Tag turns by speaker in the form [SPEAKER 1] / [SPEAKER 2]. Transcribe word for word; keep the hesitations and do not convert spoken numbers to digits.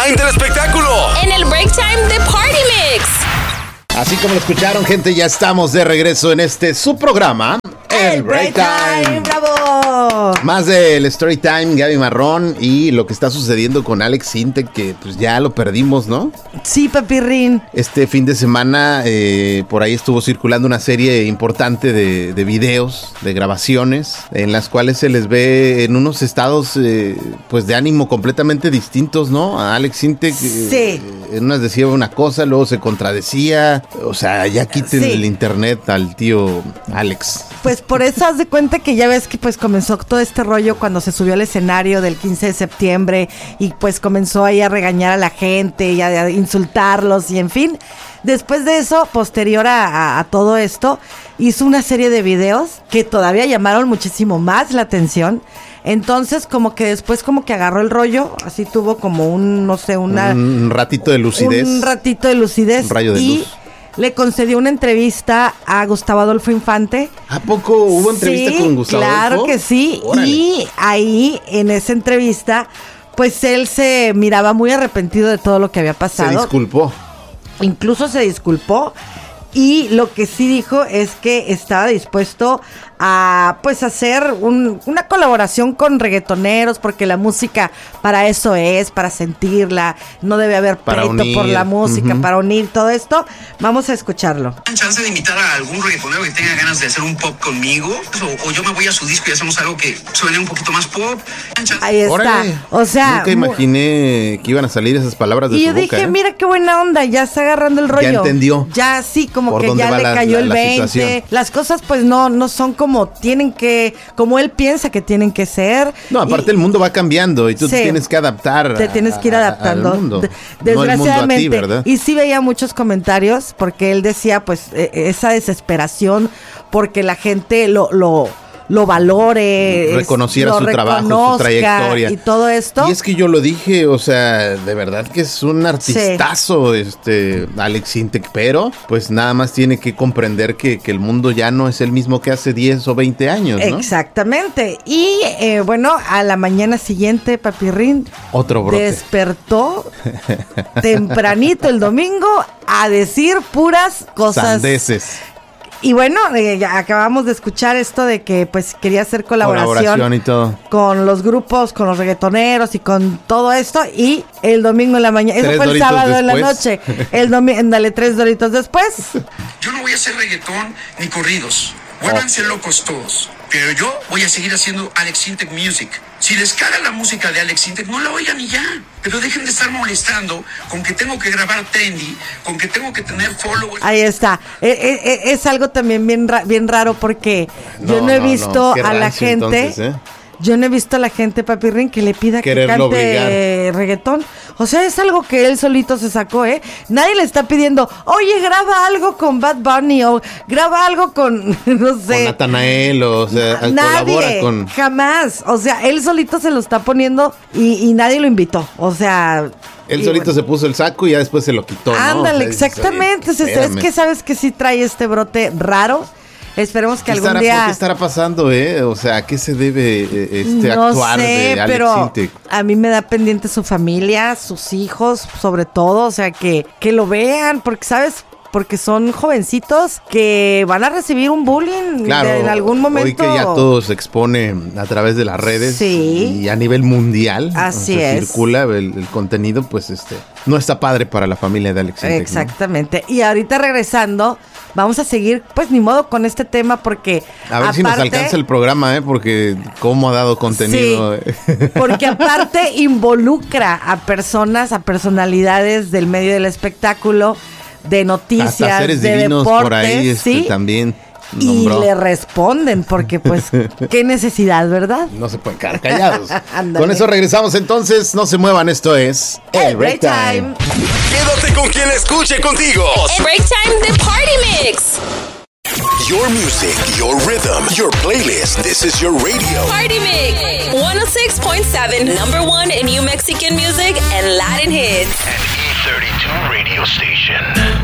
[SPEAKER 1] time del espectáculo.
[SPEAKER 2] En el break time de Party Mix.
[SPEAKER 3] Así como lo escucharon, gente, ya estamos de regreso en este su programa, El Break Time.
[SPEAKER 4] ¡Bravo!
[SPEAKER 3] Más del Story Time, Gaby Marrón y lo que está sucediendo con Alex Sintek, que pues ya lo perdimos, ¿no?
[SPEAKER 4] Sí, papirrín.
[SPEAKER 3] Este fin de semana eh, por ahí estuvo circulando una serie importante de, de videos, de grabaciones, en las cuales se les ve en unos estados eh, pues de ánimo completamente distintos, ¿no? A Alex Sintek
[SPEAKER 4] Sí.
[SPEAKER 3] eh, en unas decía una cosa, luego se contradecía. O sea, ya quiten
[SPEAKER 4] Sí.
[SPEAKER 3] el internet al tío Alex.
[SPEAKER 4] Pues por eso haz de cuenta que ya ves que pues comenzó todo este rollo cuando se subió al escenario del quince de septiembre y pues comenzó ahí a regañar a la gente y a, a insultarlos y en fin. Después de eso, posterior a, a, a todo esto, hizo una serie de videos que todavía llamaron muchísimo más la atención. Entonces, como que después como que agarró el rollo, así tuvo como un, no sé, una...
[SPEAKER 3] Un ratito de lucidez.
[SPEAKER 4] Un ratito de lucidez.
[SPEAKER 3] Un rayo de
[SPEAKER 4] y
[SPEAKER 3] luz.
[SPEAKER 4] le concedió una entrevista a Gustavo Adolfo Infante.
[SPEAKER 3] ¿A poco hubo entrevista
[SPEAKER 4] Sí,
[SPEAKER 3] con Gustavo
[SPEAKER 4] claro
[SPEAKER 3] Adolfo?
[SPEAKER 4] que sí.
[SPEAKER 3] Órale.
[SPEAKER 4] Y ahí, en esa entrevista, pues él se miraba muy arrepentido de todo lo que había pasado.
[SPEAKER 3] Se disculpó.
[SPEAKER 4] Incluso se disculpó. Y lo que sí dijo es que estaba dispuesto a pues hacer un, una colaboración con reggaetoneros, porque la música para eso es, para sentirla, no debe haber
[SPEAKER 3] Para
[SPEAKER 4] pleito
[SPEAKER 3] unir.
[SPEAKER 4] por la música,
[SPEAKER 3] Ujú.
[SPEAKER 4] para unir todo esto. Vamos a escucharlo.
[SPEAKER 5] ¿Tienen chance de invitar a algún reggaetonero que tenga ganas de hacer un pop conmigo? O, o yo me voy a su disco y hacemos algo que suene un poquito más pop.
[SPEAKER 4] Ahí está.
[SPEAKER 3] Órale.
[SPEAKER 4] O sea,
[SPEAKER 3] Nunca
[SPEAKER 4] mu-
[SPEAKER 3] imaginé que iban a salir esas palabras de
[SPEAKER 4] y
[SPEAKER 3] su
[SPEAKER 4] yo
[SPEAKER 3] boca.
[SPEAKER 4] dije,
[SPEAKER 3] ¿eh?
[SPEAKER 4] mira qué buena onda, ya está agarrando el rollo.
[SPEAKER 3] Ya entendió.
[SPEAKER 4] Ya sí, como
[SPEAKER 3] Por
[SPEAKER 4] que
[SPEAKER 3] dónde
[SPEAKER 4] ya
[SPEAKER 3] va
[SPEAKER 4] le
[SPEAKER 3] la-
[SPEAKER 4] cayó
[SPEAKER 3] la-
[SPEAKER 4] el
[SPEAKER 3] la
[SPEAKER 4] veinte.
[SPEAKER 3] situación.
[SPEAKER 4] Las cosas pues no, no son como tienen que, como él piensa que tienen que ser.
[SPEAKER 3] No, aparte
[SPEAKER 4] Y-
[SPEAKER 3] el mundo va cambiando y tú te
[SPEAKER 4] Sí.
[SPEAKER 3] tienes que adaptar.
[SPEAKER 4] Te tienes que ir
[SPEAKER 3] a- a-
[SPEAKER 4] adaptando.
[SPEAKER 3] al mundo.
[SPEAKER 4] De-
[SPEAKER 3] No el mundo a ti,
[SPEAKER 4] desgraciadamente.
[SPEAKER 3] ¿verdad?
[SPEAKER 4] Y sí veía muchos comentarios porque él decía pues eh, esa desesperación porque la gente lo, lo, lo valore,
[SPEAKER 3] Reconociera
[SPEAKER 4] lo
[SPEAKER 3] su trabajo, su
[SPEAKER 4] reconozca
[SPEAKER 3] trayectoria.
[SPEAKER 4] y todo esto.
[SPEAKER 3] Y es que yo lo dije, o sea, de verdad que es un artistazo, este, Alex Sintek, pero pues nada más tiene que comprender que, que el mundo ya no es el mismo que hace diez o veinte años, ¿no?
[SPEAKER 4] Exactamente. Y eh, bueno, a la mañana siguiente, Papirrín
[SPEAKER 3] Otro brote.
[SPEAKER 4] despertó tempranito el domingo a decir puras cosas.
[SPEAKER 3] Sandeces.
[SPEAKER 4] Y bueno, eh, ya acabamos de escuchar esto de que pues quería hacer colaboración,
[SPEAKER 3] Colaboración y todo.
[SPEAKER 4] con los grupos, con los reggaetoneros y con todo esto. Y el domingo en la mañana, eso
[SPEAKER 3] Tres
[SPEAKER 4] fue el
[SPEAKER 3] doritos
[SPEAKER 4] sábado en la
[SPEAKER 3] después.
[SPEAKER 4] noche. El domingo, dale tres doritos después.
[SPEAKER 5] Yo no voy a hacer reggaetón ni corridos. Vuélvanse locos todos. Pero yo voy a seguir haciendo Alex Sintek Music. Si les caga la música de Alex Sintek, no la oigan y ya. Pero dejen de estar molestando con que tengo que grabar trendy, con que tengo que tener followers.
[SPEAKER 4] Ahí está. Eh, eh, eh, es algo también bien, ra- bien raro porque yo
[SPEAKER 3] No,
[SPEAKER 4] no he
[SPEAKER 3] no, no.
[SPEAKER 4] visto
[SPEAKER 3] Qué
[SPEAKER 4] a la
[SPEAKER 3] rancio,
[SPEAKER 4] gente.
[SPEAKER 3] entonces, ¿eh?
[SPEAKER 4] Yo no he visto a la gente, Papirrín, que le pida que
[SPEAKER 3] Quererlo
[SPEAKER 4] cante reggaetón. O sea, es algo que él solito se sacó, ¿eh? Nadie le está pidiendo, oye, graba algo con Bad Bunny o graba algo con, no
[SPEAKER 3] Con
[SPEAKER 4] sé.
[SPEAKER 3] Natanael, o sea, colabora
[SPEAKER 4] Nadie,
[SPEAKER 3] con...
[SPEAKER 4] jamás. O sea, él solito se lo está poniendo y, y nadie lo invitó. O sea...
[SPEAKER 3] Él
[SPEAKER 4] y
[SPEAKER 3] solito
[SPEAKER 4] bueno.
[SPEAKER 3] se puso el saco y ya después se lo quitó, ¿no?
[SPEAKER 4] Ándale,
[SPEAKER 3] O sea, dices,
[SPEAKER 4] exactamente.
[SPEAKER 3] oye,
[SPEAKER 4] Es, es
[SPEAKER 3] espérame.
[SPEAKER 4] que sabes que sí trae este brote raro. Esperemos que
[SPEAKER 3] ¿Qué
[SPEAKER 4] algún
[SPEAKER 3] estará,
[SPEAKER 4] día...
[SPEAKER 3] ¿Por qué estará pasando, eh? O sea, ¿a qué se debe eh, este
[SPEAKER 4] no
[SPEAKER 3] actuar
[SPEAKER 4] sé,
[SPEAKER 3] de Alex
[SPEAKER 4] pero
[SPEAKER 3] Sintek?
[SPEAKER 4] a mí me da pendiente su familia, sus hijos, sobre todo, o sea, que, que lo vean, porque, ¿sabes? Porque son jovencitos que van a recibir un bullying
[SPEAKER 3] Claro,
[SPEAKER 4] de- en algún momento.
[SPEAKER 3] hoy que ya todo se expone a través de las redes
[SPEAKER 4] Sí.
[SPEAKER 3] y a nivel mundial,
[SPEAKER 4] Así
[SPEAKER 3] o sea,
[SPEAKER 4] es.
[SPEAKER 3] circula el, el contenido, pues este no está padre para la familia de Alex Sintek, ¿no?
[SPEAKER 4] Exactamente. Y ahorita regresando, vamos a seguir, pues ni modo con este tema, porque
[SPEAKER 3] A ver si nos alcanza el programa, ¿eh? Porque cómo ha dado contenido.
[SPEAKER 4] Sí, porque aparte involucra a personas, a personalidades del medio del espectáculo, de noticias,
[SPEAKER 3] Hasta seres
[SPEAKER 4] de
[SPEAKER 3] divinos
[SPEAKER 4] deportes,
[SPEAKER 3] por ahí este,
[SPEAKER 4] ¿sí?
[SPEAKER 3] también
[SPEAKER 4] Y
[SPEAKER 3] nombró.
[SPEAKER 4] le responden, porque pues, qué necesidad, ¿verdad?
[SPEAKER 3] No se pueden quedar callados.
[SPEAKER 4] Ándale.
[SPEAKER 3] Con eso regresamos entonces, no se muevan, esto es
[SPEAKER 4] El Break Time.
[SPEAKER 1] Quédate con quien escuche contigo.
[SPEAKER 2] El break time de Party Mix.
[SPEAKER 1] Your music, your rhythm, your playlist. This is your radio.
[SPEAKER 2] Party Mix. one oh six point seven, number one in New Mexican music and Latin hits.
[SPEAKER 6] An E thirty-two radio station.